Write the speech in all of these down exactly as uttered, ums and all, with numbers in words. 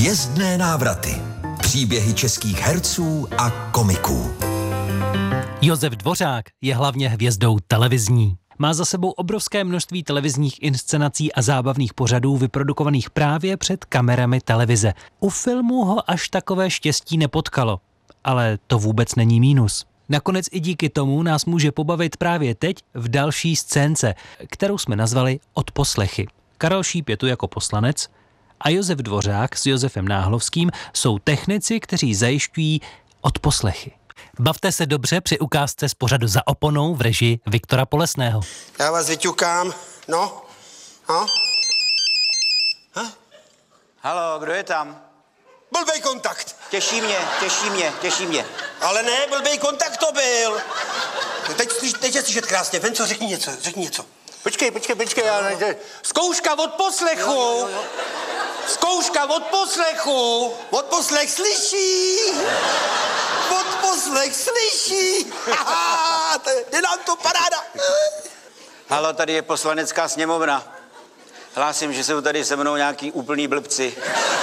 Hvězdné návraty. Příběhy českých herců a komiků. Josef Dvořák je hlavně hvězdou televizní. Má za sebou obrovské množství televizních inscenací a zábavných pořadů vyprodukovaných právě před kamerami televize. U filmu ho až takové štěstí nepotkalo, ale to vůbec není mínus. Nakonec i díky tomu nás může pobavit právě teď v další scénce, kterou jsme nazvali Odposlechy. Karel Šíp je tu jako poslanec a Josef Dvořák s Josefem Náhlovským jsou technici, kteří zajišťují odposlechy. Bavte se dobře při ukázce z pořadu Za oponou v režii Viktora Polesného. Já vás vyťukám. No? No? Ha? Halo, kdo je tam? Blbej kontakt. Těší mě, těší mě, těší mě. Ale ne, blbej kontakt to byl. Teď, slyš, teď je slyšet krásně. Venco, řekni něco, řekni něco. Počkej, počkej, počkej, já nejde. Zkouška od poslechu. Jo, jo, jo. Zkouška od poslechu. Odposlech slyší. Odposlech slyší. Haha, to je, je nám to paráda. Halo, tady je poslanecká sněmovna. Hlásím, že jsou tady se mnou nějaký úplný blbci.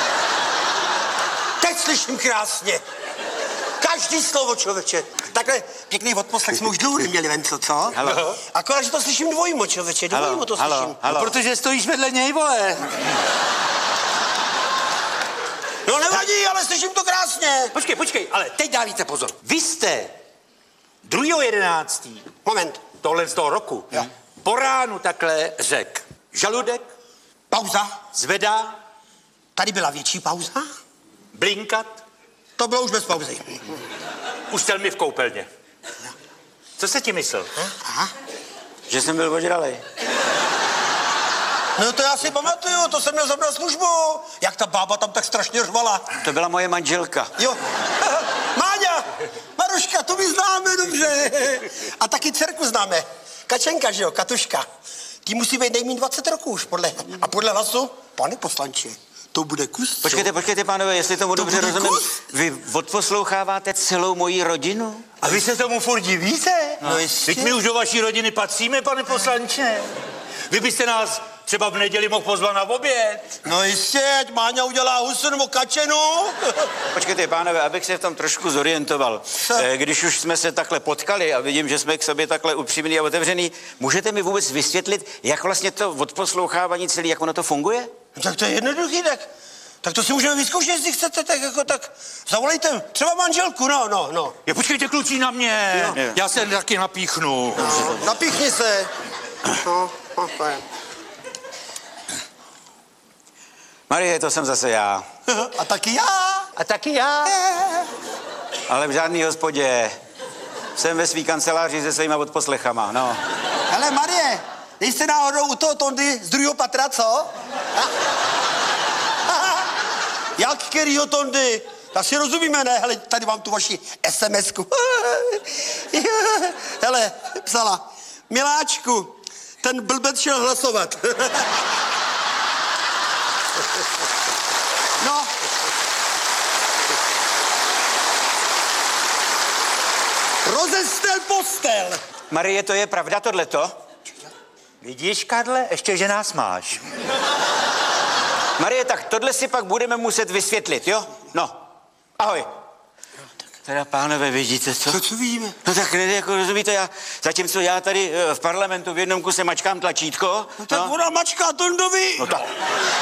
Teď slyším krásně. Každý slovo, člověče. Takhle pěkný odposlech jsme už dlouho neměli, Venco, co? Halo. Akorát, že to slyším dvojmo, člověče, dvojmo to halo, slyším. halo. No, protože stojíš vedle něj, vole. No nevadí, ale slyším to krásně. Počkej, počkej, ale teď dávíte pozor. Vy jste druhého jedenáctého Moment. tohle z toho roku Jo. po ránu takhle řek. Žaludek Pauza. zvedá, Tady byla větší pauza. blinkat, To bylo už bez pauzy. ustel mi v koupelně. Co se ti myslel? Aha. Že jsem byl ožralej. No to já si pamatuju, to jsem měl zabrat službu. Jak ta bába tam tak strašně řvala. To byla moje manželka. Jo. Máňa, Maruška, tu my známe dobře. A taky dcerku známe. Kačenka, že jo, Katuška. Ty musí být nejmín dvacet roků už podle. A podle hlasu, pane poslanče, to bude kus. co? Počkejte, počkejte, pánové, jestli tomu To dobře bude rozumím. kus? Vy odposloucháváte celou moji rodinu? A vy se tomu furt divíte? No jistě. Teď my už do vaší rodiny patříme, pane poslanče. Vy byste nás třeba v neděli mohl pozvat na oběd. No jistě, ať Máňa udělá husu nebo kačenu. Počkejte, pánové, abych se v tom trošku zorientoval. Co? Eh, Když už jsme se takhle potkali a vidím, že jsme k sobě takhle upřímní a otevřený, můžete mi vůbec vysvětlit, jak vlastně to odposlouchávání celé, jak ono to funguje? No, tak to je jednoduchý, tak, tak to si můžeme vyzkoušet, jestli chcete, tak jako tak zavolejte třeba manželku, no, no, no. Je, počkejte, kluci, na mě. Jo. Já se taky napíchnu. no napíchni se. No, no, to je. Marie, to jsem zase já. A taky já. A taky já. Ale v žádný hospodě. Jsem ve svý kanceláři se svýma odposlechama, no. Hele, Marie, nejste náhodou u toho Tondy z druhého patra, co? Jak kterýho Tondy? Tak si rozumíme, ne? Hele, tady mám tu vaši es em esku. Hele, psala. Miláčku, ten blbec šel hlasovat. No. Rozestel postel. Marie, to je pravda tohleto? Vidíš, Karle, ještě, že nás máš. Marie, tak tohle si pak budeme muset vysvětlit, jo? No, ahoj. Teda, pánové, vidíte co? Co, co vidíme? No tak ne, jako rozumíte, já, zatímco já tady eh, v parlamentu v jednom kuse mačkám tlačítko. No tak no. Ona mačká Tondovi. No tak.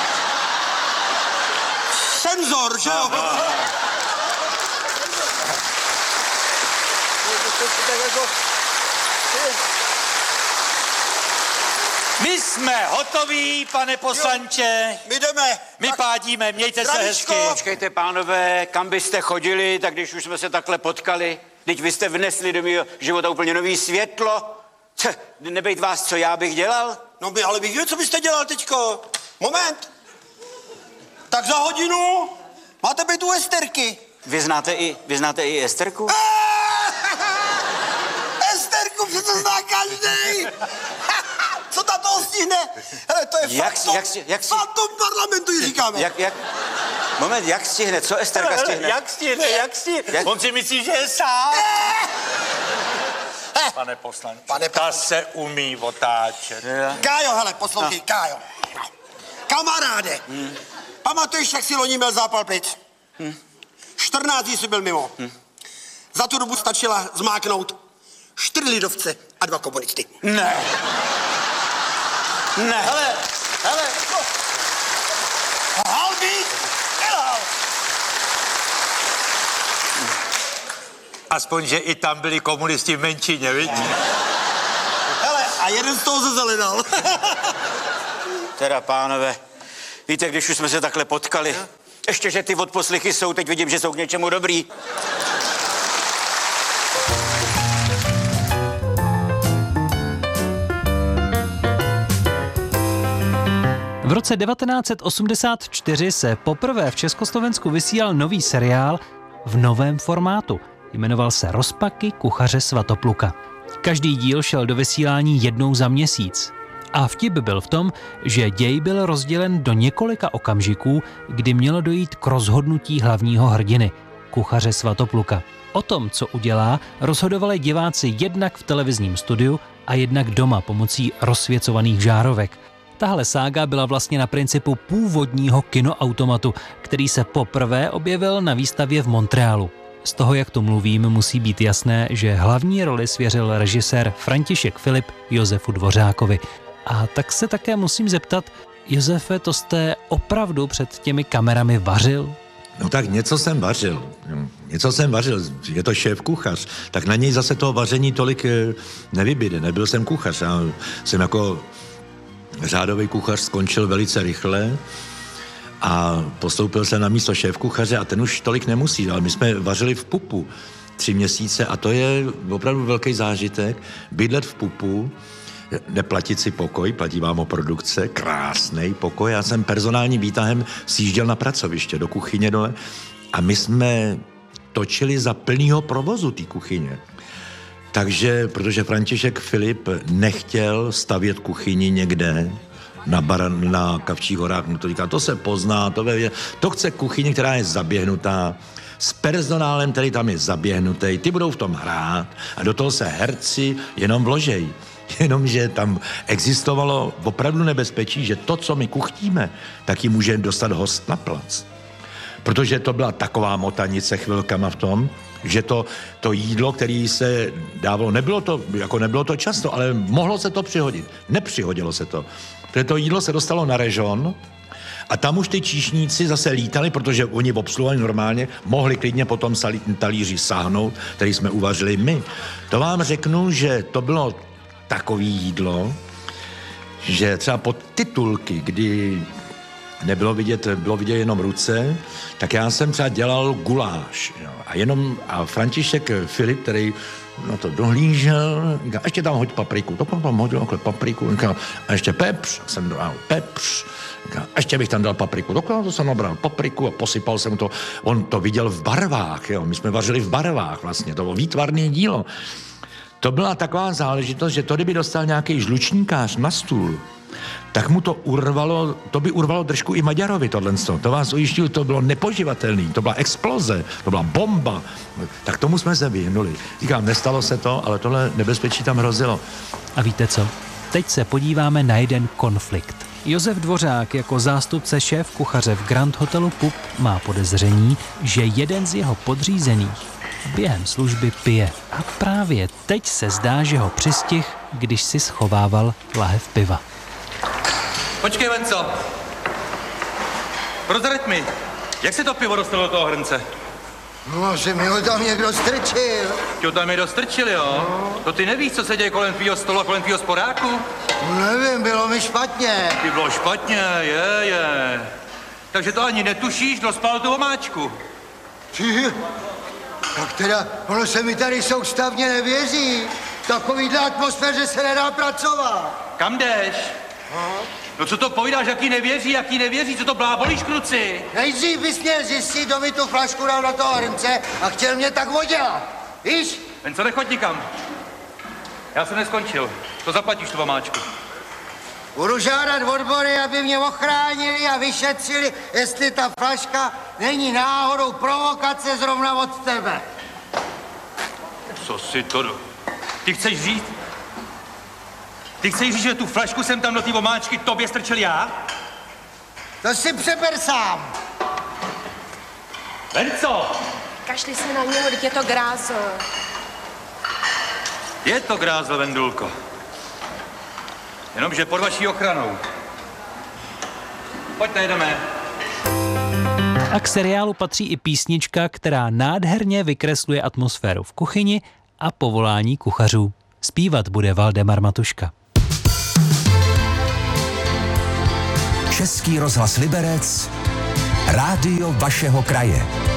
Senzor, že jo? Tak jako... My jsme hotoví, pane poslanče. My jdeme. My Tak, pádíme, mějte se zdravíčko. hezky. Počkejte, pánové, kam byste chodili, tak když už jsme se takhle potkali, teď vy jste vnesli do mého života úplně nový světlo. Co, nebejt vás, co já bych dělal? No my, ale bych věděl, co byste dělal teďko. Moment. Tak za hodinu máte být u Esterky. Vy znáte i, vy znáte i Esterku? Esterku přece zná každý. Co ta toho stihne? Hele, to je Jak si- fantom, jak si- jak si- fantom parlamentu, ji říkáme. Jak, jak, moment, jak stihne, co Esterka stihne? Jak stihne, jak stihne? Jak? On si myslí, že je sám. Pane poslanče, Pane ta poslanče. se umí otáčet. Kájo, hele, poslouchej, Kájo. Kamaráde, Pamatuješ, jak si loni měl zápal plic? Hm. čtrnáct dní jsi byl mimo. Hm. Za tu dobu stačila zmáknout čtyři lidovce a dva komunisty. Ne. Ne. Hele, hele. No. Halbí, nelhal. Aspoň, že i tam byli komunisti v menšině, viď? Hele, a jeden z toho se zaledal. Teda, pánové, víte, když už jsme se takhle potkali, ještě, že ty odposlechy jsou, teď vidím, že jsou k něčemu dobrý. V roce devatenáct set osmdesát čtyři se poprvé v Československu vysílal nový seriál v novém formátu. Jmenoval se Rozpaky kuchaře Svatopluka. Každý díl šel do vysílání jednou za měsíc. A vtip byl v tom, že děj byl rozdělen do několika okamžiků, kdy mělo dojít k rozhodnutí hlavního hrdiny, kuchaře Svatopluka. O tom, co udělá, rozhodovali diváci jednak v televizním studiu a jednak doma pomocí rozsvěcovaných žárovek. Tahle sága byla vlastně na principu původního kinoautomatu, který se poprvé objevil na výstavě v Montrealu. Z toho, jak tu mluvím, musí být jasné, že hlavní roli svěřil režisér František Filip Josefu Dvořákovi. A tak se také musím zeptat, Josefe, to jste opravdu před těmi kamerami vařil? No tak něco jsem vařil, něco jsem vařil, je to šéf kuchař, tak na něj zase toho vaření tolik nevybyde, nebyl jsem kuchař, já jsem jako řádový kuchař skončil velice rychle a postoupil jsem na místo šéf kuchaře a ten už tolik nemusí, ale my jsme vařili v pupu tři měsíce a to je opravdu velký zážitek, bydlet v pupu, neplatit si pokoj, platí vám o produkce, krásnej pokoj. Já jsem personálním výtahem sjížděl na pracoviště do kuchyně dole a my jsme točili za plnýho provozu té kuchyně. Takže, protože František Filip nechtěl stavět kuchyni někde na, baran, na Kavčích horách, no to říká, to se pozná, to, ve, to chce kuchyni, která je zaběhnutá, s personálem, který tam je zaběhnutý, ty budou v tom hrát a do toho se herci jenom vložejí. Jenomže tam existovalo opravdu nebezpečí, že to, co my kuchtíme, tak ji může dostat host na plac. Protože to byla taková motanice chvilkama v tom, že to, to jídlo, které se dávalo, nebylo to, jako nebylo to často, ale mohlo se to přihodit. Nepřihodilo se to. Protože to jídlo se dostalo na režon a tam už ty číšníci zase lítali, protože oni obsluhovali normálně, mohli klidně potom talíři sáhnout, který jsme uvařili my. To vám řeknu, že to bylo takový jídlo, že třeba pod titulky, kdy nebylo vidět, bylo vidět jenom ruce, tak já jsem třeba dělal guláš. Jo. A jenom, a František Filip, který na to dohlížel, říká, ještě tam hoď papriku. To tam hodil okolo papriku, říká, a ještě pepř, jsem dal pepř, říká, a ještě bych tam dal papriku. Dokonce to jsem nabral papriku a posypal jsem to, on to viděl v barvách, jo. My jsme vařili v barvách vlastně, to bylo výtvarné dílo. To byla taková záležitost, že to, kdyby dostal nějaký žlučníkář na stůl, tak mu to urvalo, to by urvalo držku i Maďarovi tohle. To vás ujišťuju, to bylo nepoživatelný, to byla exploze, to byla bomba. Tak tomu jsme se vyhnuli. Říkám, nestalo se to, ale tohle nebezpečí tam hrozilo. A víte co? Teď se podíváme na jeden konflikt. Josef Dvořák jako zástupce šéf kuchaře v Grand Hotelu Pup má podezření, že jeden z jeho podřízených během služby pije. A právě teď se zdá, že ho přistih, když si schovával lahev piva. Počkej, Venco. Prozrať mi, jak se to pivo dostalo do toho hrnce? No, že mi ho tam někdo strčil. Ti ho tam někdo strčil, jo? No. To ty nevíš, co se děje kolem tvýho stolu a kolem tvýho sporáku? No, nevím, bylo mi špatně. Ty bylo špatně, je, je. Takže to ani netušíš, kdo spal tu omáčku. Ty, tak teda, ono se mi tady soustavně nevěří. V takovýhle atmosféře se nedá pracovat. Kam jdeš? No. No co to povídáš, jaký nevěří, jaký nevěří, co to blábolíš, kruci? Nejdřív bys měl zjistit, kdo mi tu flašku dal do toho hrnce a chtěl mě tak odělat. Víš? Jen co nechoď nikam. Já jsem neskončil. To zaplatíš tu omáčku. Budu žádat odbory, aby mě ochránili a vyšetřili, jestli ta flaška není náhodou provokace zrovna od tebe. Co si to do... Ty chceš říct? Ty chceš říct, že tu flašku jsem tam do té omáčky tobě strčil já? To si přeber sám. Venco! Kašli se na něho, teď je to grázl. Je to grázl, Vendulko. Jenomže pod vaší ochranou. Pojďte, jdeme. A k seriálu patří i písnička, která nádherně vykresluje atmosféru v kuchyni a povolání kuchařů. Zpívat bude Valdemar Matuška. Český rozhlas Liberec, rádio vašeho kraje.